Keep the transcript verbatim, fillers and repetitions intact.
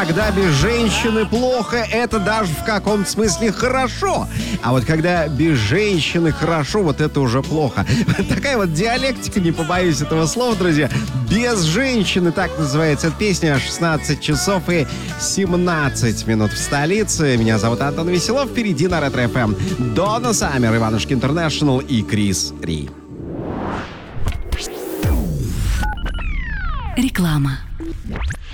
Когда без женщины плохо, это даже в каком-то смысле хорошо. А вот когда без женщины хорошо, вот это уже плохо. Такая вот диалектика, не побоюсь этого слова, друзья. Без женщины, так называется эта песня. шестнадцать часов и семнадцать минут в столице. Меня зовут Антон Веселов. Впереди на Ретро эф эм Дона Саммер, Иванушки Интернешнл и Крис Ри. Реклама.